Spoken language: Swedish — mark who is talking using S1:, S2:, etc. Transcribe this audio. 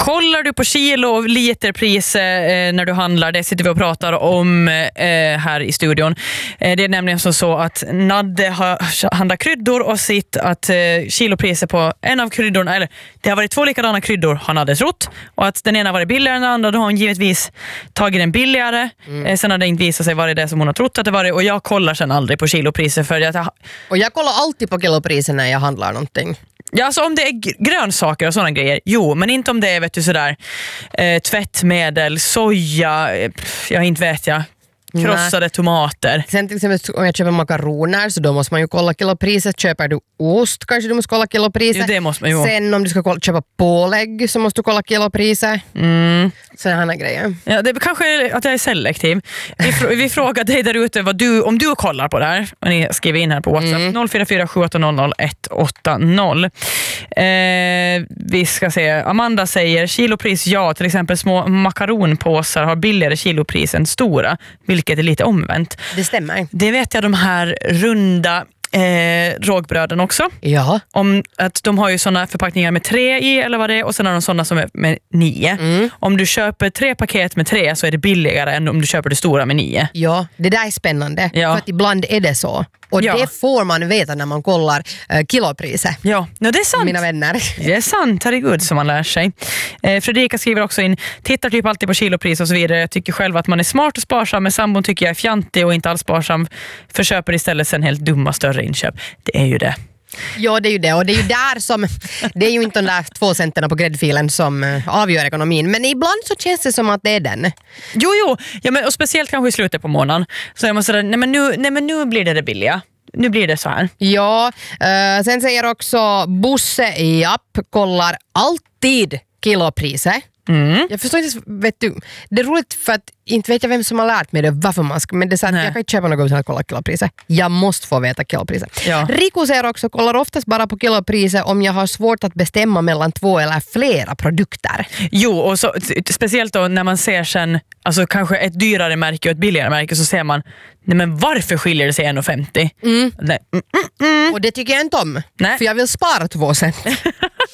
S1: Kollar du på kilo och literpris när du handlar? Det sitter vi och pratar om här i studion. Det är nämligen så att Nadde har handlat kryddor och sitt att kilopriset på en av kryddorna, eller det har varit 2 likadana kryddor har Nadde trott, och att den ena var billigare än den andra, då har hon givetvis tagit den billigare. Sen har det inte visat sig vara det som hon har trott att det var, och jag kollar sen aldrig på kilopriset för att
S2: och jag kollar alltid på kilopriset när jag handlar någonting.
S1: Ja, alltså om det är grönsaker och sådana grejer, jo, men inte om det är, vet du, sådär tvättmedel, soja, inte vet jag, krossade tomater.
S2: Sen till exempel om jag köper makaroner så då måste man ju kolla kilopriset. Köper du ost kanske du måste kolla kilopriset.
S1: Jo, det måste man ju.
S2: Sen om du ska köpa pålägg så måste du kolla kilopriset. Sådana här grejer.
S1: Ja, det är kanske att jag är selektiv. Vi frågar dig där ute om du kollar på det här. Och ni skriver in här på WhatsApp 044 700 180. Vi ska se. Amanda säger kilopris ja. Till exempel små makaronpåsar har billigare kilopris än stora. Vilket är lite omvänt.
S2: Det stämmer.
S1: Det vet jag de här runda rågbröden också.
S2: Ja.
S1: Om att de har ju såna förpackningar med 3 i eller vad det är, och sen har de såna som är med 9. Om du köper 3 paket med 3 så är det billigare än om du köper det stora med 9.
S2: Ja, det där är spännande.
S1: Ja.
S2: För att ibland är det så. Och det får man veta när man kollar kilopriset.
S1: Ja, det är sant.
S2: Mina vänner.
S1: Det är sant, herregud, som man lär sig. Fredrika skriver också in, tittar typ alltid på kilopris och så vidare. Jag tycker själv att man är smart och sparsam, men sambon tycker jag är fjantig och inte alls sparsam. Förköper istället sen helt dumma större inköp. Det är ju det.
S2: Ja, det är ju det. Och det är ju där som, det är ju inte de där 2 centerna på gräddfilen som avgör ekonomin. Men ibland så känns det som att det är den.
S1: Jo. Ja, men, och speciellt kanske i slutet på månaden. Så jag måste säga, nej men nu blir det billiga. Nu blir det så här.
S2: Ja, sen säger också Bosse i app kollar alltid kilopriset. Jag förstår inte, vet du, det är roligt för att inte vet jag vem som har lärt mig det, varför man ska, men det är så att jag kan inte köpa något utan att kolla kilopriset. Jag måste få veta kilopriset.
S1: Ja.
S2: Rico säger också, kollar oftast bara på kilopriset om jag har svårt att bestämma mellan 2 eller flera produkter.
S1: Jo, och så, speciellt då när man ser sen, alltså kanske ett dyrare märke och ett billigare märke, så ser man, nej men varför skiljer det sig 1,50?
S2: Och det tycker jag inte om.
S1: Nej.
S2: För jag vill spara 2 cent.